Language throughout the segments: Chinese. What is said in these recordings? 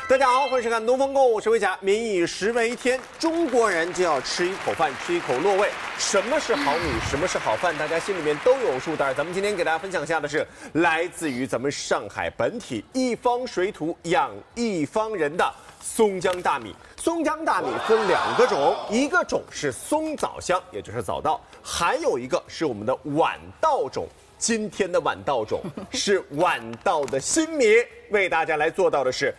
大家好，欢迎收看《东风购》，我是魏佳。民以食为天，中国人就要吃一口饭，吃一口落胃。什么是好米？什么是好饭？大家心里面都有数。当然，咱们今天给大家分享下的是来自于咱们上海本体一方水土养一方人的松江大米。松江大米分两个种，一个种是松枣香，也就是枣稻，还有一个是我们的晚稻种。今天的晚稻种是晚稻的新米，为大家来做到的是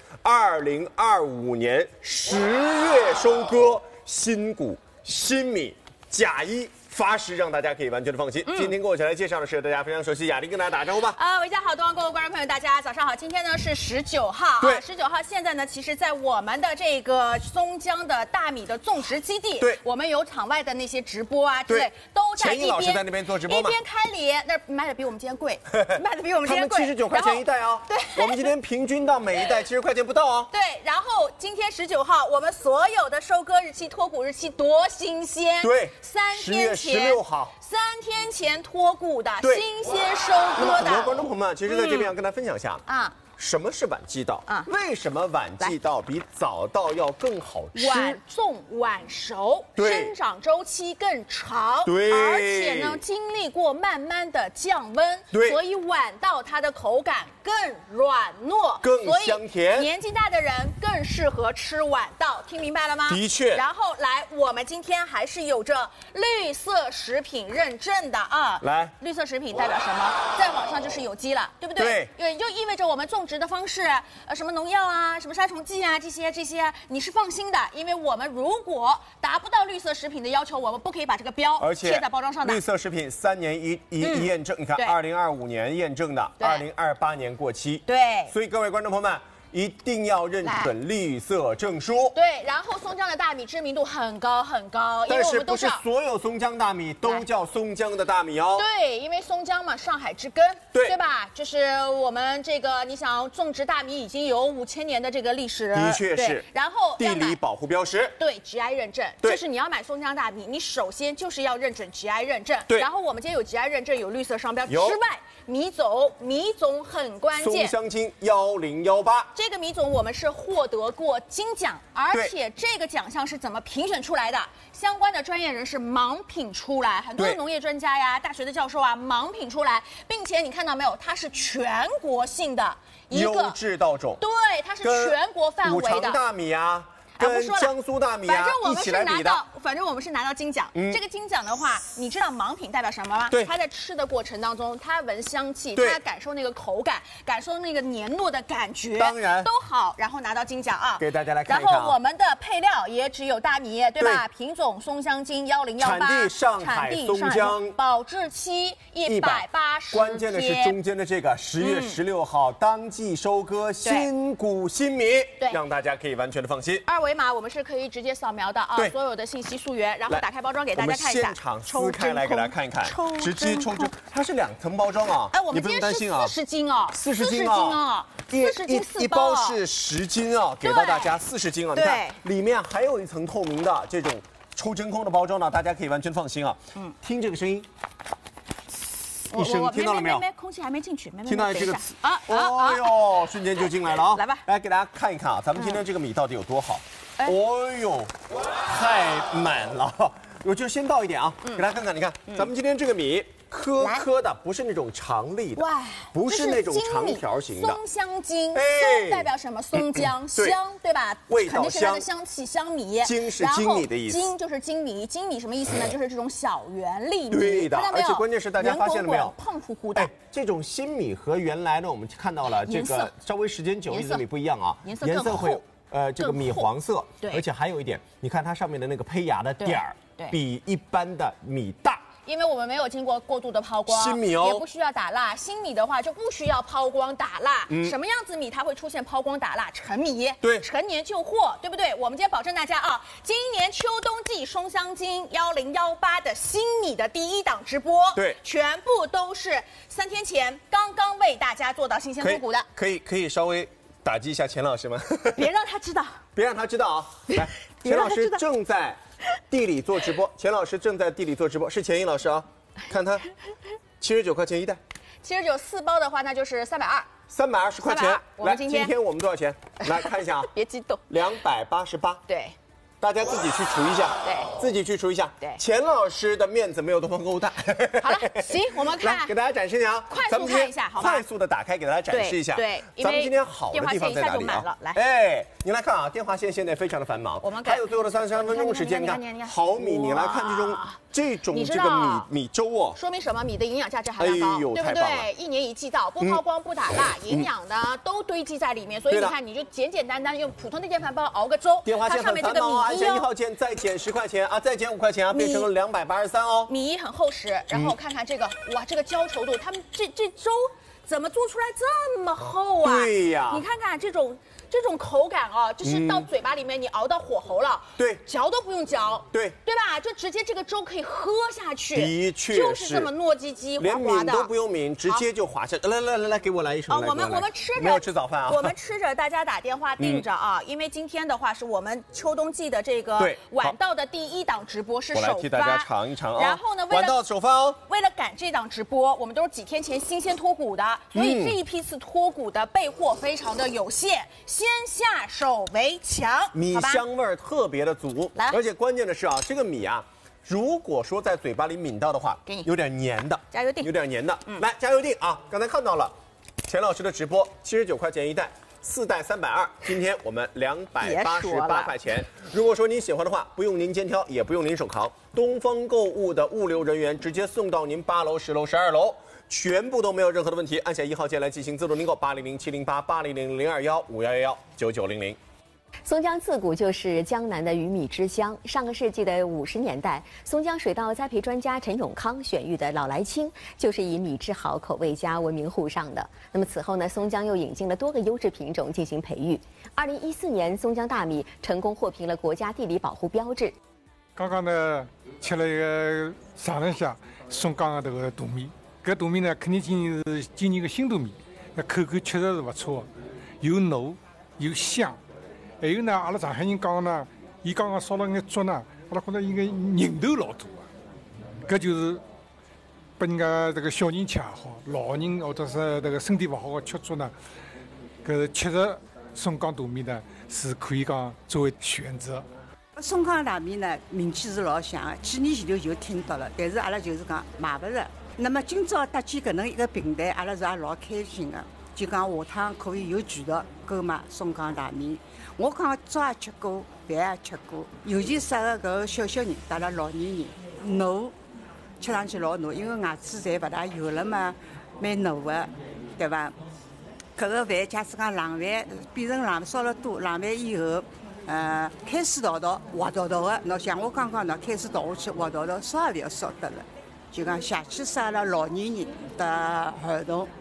2025年10月收割，新谷新米甲一发誓，让大家可以完全的放心。今天跟我一起来介绍的是大家非常熟悉雅玲，跟大家打招呼吧。 维嘉好，东方购物观众朋友，大家早上好。今天呢是19号， 对 ，19号。现在呢，其实，在我们的这个松江的大米的种植基地， 对， 我们有场外的那些直播啊之类，都在钱毅老师在那边做直播嘛， 一边开里，那卖的比我们今天贵，卖的比我们今天贵。 他们79块钱一袋啊， 对， 我们今天平均到每一袋70块钱不到啊。 对，然后今天19号，我们所有的收割日期、脱谷日期多新鲜， 对 ，3 10月天前 16号。 3天前脱谷的，新鲜收那么很多割的。 观众朋友们，其实在这边要跟大家分享一下啊。 什么是晚季稻？ 啊为什么晚季稻比早稻要更好吃？ 晚种晚熟， 对生长周期更长， 对而且呢，经历过慢慢的降温， 对所以晚稻它的口感更软糯， 更香甜所以年纪大的人更适合吃晚稻，听明白了吗？ 的确然后来，我们今天还是有着绿色食品认证的啊。 来， 绿色食品代表什么？在网上就是有机了，对不对？ 对， 也就意味着我们种植的方式，什么农药啊，什么杀虫剂啊，这些你是放心的，因为我们如果达不到绿色食品的要求，我们不可以把这个标而且贴在包装上的。 绿色食品3年一验证，你看对 2025年验证的对 ，2028年过期。 对所以各位观众朋友们，一定要认准绿色证书。 对，然后松江的大米知名度很高很高，因为但是我们都知道。 不是所有松江大米都叫松江的大米哦。 对，因为松江嘛，上海之根， 对吧？就是我们这个，你想种植大米已经有5000年的这个历史， 的确是对。然后地理保护标识。 对 GI 认证， 对就是你要买松江大米，你首先就是要认准 GI 认证。 对然后我们今天有 GI 认证，有绿色商标之有外，米种很关松键。 香精1018。 这个米种我们是获得过金奖，而且这个奖项是怎么评选出来的？相关的专业人士盲品出来，很多的对农业专家呀、大学的教授啊盲品出来，并且你看到没有，它是全国性的一优个， 质稻种， 对，它是全国范围的。 五常大米啊， 不跟说了江苏大米啊反正我一们是拿起来比的。 到，反正我们是拿到金奖。这个金奖的话，你知道盲品代表什么吗？ 对他在吃的过程当中，他闻香气， 对他感受那个口感，感受那个黏糯的感觉， 当然都好，然后拿到金奖啊。 给大家来看一看啊然后我们的配料也只有大米，对吧？品种松香精1018， 产地上海松江， 保质期180天。 关键的是中间的这个10月16号当季收割新谷新米， 对让大家可以完全的放心。 二维码我们是可以直接扫描的啊， 对所有的信息溯源，然后来打开包装给大我们家看一下。 现场撕开来给大家看一看，直接抽真，它是2层包装啊。 哎，我们你不今天是用担心啊。 40斤哦 40斤啊 ，40斤4 一包是10斤啊，给到大家40斤啊。你看里面还有一层透明的这种抽真空的包装呢，大家可以完全放心啊。听这个声音，一声听到了没有？ 空气还没进去， 听到这个词啊哦呦，瞬间就进来了啊！ 来吧， 来给大家看一看啊，咱们今天这个米到底有多好？哦呦，太满了！我就先倒一点啊，给大家看看，你看咱们今天这个米。颗颗的，不是那种长粒的， 哇， 不是那种长条形的。 松香精，松代表什么？松姜，香对吧？ 味道香， 肯定是它的香气，香米。 精是精米的意思。 精就是精米，精米什么意思呢？就是这种小圆粒米。 对的，而且关键是大家发现了没有？ 胖乎乎的。 哎，这种新米和原来呢，我们看到了这个稍微时间久一点的米不一样啊， 颜色会这个米黄色， 对， 而且还有一点，你看它上面的那个胚芽的点儿，比一般的米大。 因为我们没有经过过度的抛光， 新米哦， 也不需要打蜡。新米的话就不需要抛光打蜡。什么样子米它会出现抛光打蜡？成米， 对， 成年就货，对不对？我们今天保证大家啊，今年秋冬季松香精1018的新米的第1档直播， 对， 全部都是3天前刚刚为大家做到新鲜脱谷的。 可以稍微打击一下钱老师吗？ 别让他知道， 别让他知道啊！来，钱老师正在地里做直播，钱老师正在地里做直播，是钱毅老师啊，看他79块钱一袋 ，79 4包的话那就是320。 320块钱。来， 我们今天我们多少钱？来看一下啊， 别激动 ，288。 对。 大家自己去除一下， 对， 自己去除一下。 对， 钱老师的面子没有东方购物大。 好了，行，我们看， 给大家展示一下啊， 快速看一下，好吗？ 快速的打开给大家展示一下。 对， 咱们今天好的地方在哪里啊？ 来， 哎，你来看啊，电话线现在非常的繁忙， 我们还有最后的33分钟时间，你看毫米，你来看这种这个米粥哦， 说明什么？米的营养价值含量高，对不对？1年1季到，不抛光不打蜡，营养呢都堆积在里面，所以你看，你就简简单单用普通的电饭煲熬个粥， 电话线很繁忙啊，按键1号键再减10块钱啊，再减5块钱啊，变成了283哦。 米很厚实，然后看看这个，哇，这个焦稠度，他们这粥怎么做出来这么厚啊？ 对呀， 你看看这种口感啊，就是到嘴巴里面你熬到火候了， 对， 嚼都不用嚼， 对吧？就直接这个粥可以喝下去， 的确就是这么糯叽叽滑滑的， 连抿都不用抿，直接就滑下。来，给我来一勺。 我们吃着没有吃早饭啊， 我们吃着，大家打电话订着啊，因为今天的话是我们秋冬季的这个晚到的第1档直播是首发， 我来替大家尝一尝啊。 然后呢， 晚到首发哦， 为了赶这档直播，我们都是几天前新鲜脱骨的，所以这一批次脱骨的备货非常的有限，先下手为强， 米香味儿特别的足，而且关键的是啊，这个米啊，如果说在嘴巴里抿到的话，有点黏的， 加油定， 有点黏的。来加油定啊！刚才看到了，钱老师的直播79块钱一袋，4袋320，今天我们288块钱。如果说您喜欢的话，不用您肩挑，也不用您手扛，东方购物的物流人员直接送到您8楼、10楼、12楼。全部都没有任何的问题，按下1号键来进行自动订购，800-708-021-9900。 松江自古就是江南的鱼米之乡。上个世纪的50年代，松江水稻栽培专家陈永康选育的老来青就是以米质好、口味佳闻名沪上的。那么此后呢，松江又引进了多个优质品种进行培育。2014年，松江大米成功获评了国家地理保护标志。 刚刚呢，吃了一个尝了一下松江的这个大米。搿大米呢，肯定今年个新大米，那口感确实是不错，又糯又香。还有呢，阿拉上海人讲呢，伊刚刚烧了眼粥呢，阿拉觉得伊个人头老多啊。搿就是拨人家这个小人吃也好，老人或者是这个身体不好的吃粥呢，搿确实松江大米呢是可以讲作为选择。 松江大米呢，名气是老响的，几年前头就听到了，但是阿拉就是讲买不着。那么今朝搭建搿能一个平台，阿拉是也老开心的。就讲下趟可以有渠道购买松江大米。我讲粥也吃过，饭也吃过，尤其适合搿个小人，带了老年人，糯，吃上去老糯，因为牙齿侪勿大有了嘛，蛮糯的，对伐？搿个饭假使讲冷饭变成冷烧了多，冷饭以后。开水倒滑倒的，喏像我刚刚喏开水倒下去滑倒，烧也勿要烧得了，就讲下去适合了老年人的儿童。